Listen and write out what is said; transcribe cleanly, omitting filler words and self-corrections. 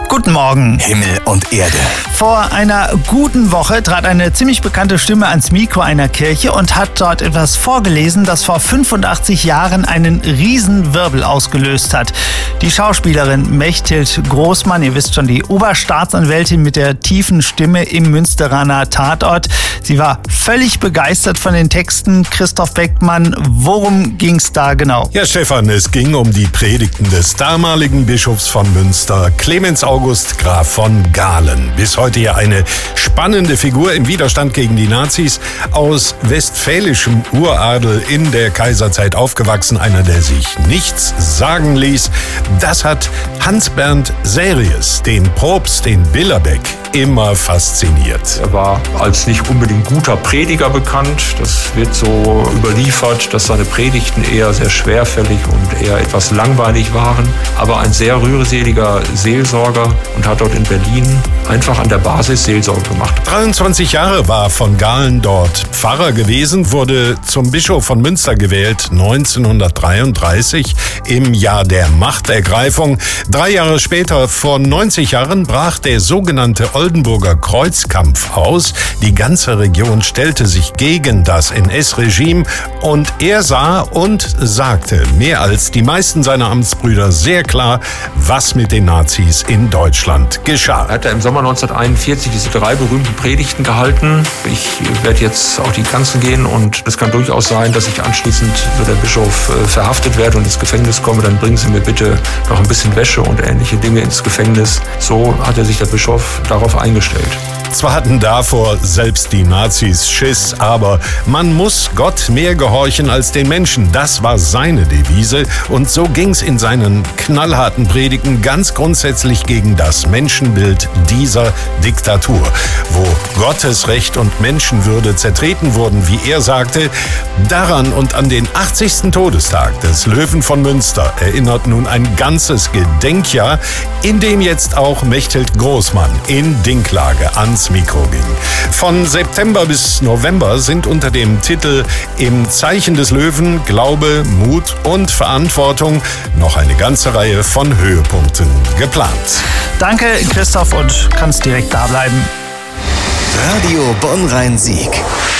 Guten Morgen. Himmel und Erde. Vor einer guten Woche trat eine ziemlich bekannte Stimme ans Mikro einer Kirche und hat dort etwas vorgelesen, das vor 85 Jahren einen Riesenwirbel ausgelöst hat. Die Schauspielerin Mechthild Großmann, ihr wisst schon, die Oberstaatsanwältin mit der tiefen Stimme im Münsteraner Tatort. Sie war völlig begeistert von den Texten. Christoph Beckmann, worum ging's da genau? Ja, Stefan, es ging um die Predigten des damaligen Bischofs von Münster, Clemens August Graf von Galen. Bis heute ja eine spannende Figur im Widerstand gegen die Nazis. Aus westfälischem Uradel in der Kaiserzeit aufgewachsen, einer, der sich nichts sagen ließ. Das hat Hans-Bernd Säries, den Propst in Billerbeck, immer fasziniert. Er war als nicht unbedingt guter Prediger bekannt. Das wird so überliefert, dass seine Predigten eher sehr schwerfällig und eher etwas langweilig waren. Aber ein sehr rührseliger Seelsorger und hat dort in Berlin einfach an der Basis Seelsorge gemacht. 23 Jahre war von Galen dort Pfarrer gewesen, wurde zum Bischof von Münster gewählt 1933 im Jahr der Machtergreifung. 3 Jahre später, vor 90 Jahren, brach der sogenannte Oldenburger Kreuzkampf aus. Die ganze Region stellte sich gegen das NS-Regime und er sah und sagte mehr als die meisten seiner Amtsbrüder sehr klar, was mit den Nazis in Deutschland geschah. Er hat im Sommer 1941 diese 3 berühmten Predigten gehalten. Ich werde jetzt auf die Kanzel gehen und es kann durchaus sein, dass ich anschließend, so der Bischof, verhaftet werde und ins Gefängnis komme. Dann bringen Sie mir bitte noch ein bisschen Wäsche und ähnliche Dinge ins Gefängnis. So hat er sich der Bischof darauf eingestellt. Zwar hatten davor selbst die Nazis Schiss, aber man muss Gott mehr gehorchen als den Menschen. Das war seine Devise und so ging's in seinen knallharten Predigten ganz grundsätzlich gegen das Menschenbild dieser Diktatur, wo Gottes Recht und Menschenwürde zertreten wurden, wie er sagte. Daran und an den 80. Todestag des Löwen von Münster erinnert nun ein ganzes Gedenkjahr, in dem jetzt auch Mechthild Großmann in Dinklage ans Mikro ging. Von September bis November sind unter dem Titel Im Zeichen des Löwen Glaube, Mut und Verantwortung noch eine ganze Reihe von Höhepunkten geplant. Danke, Christoph, und kannst direkt da bleiben. Radio Bonn-Rhein-Sieg.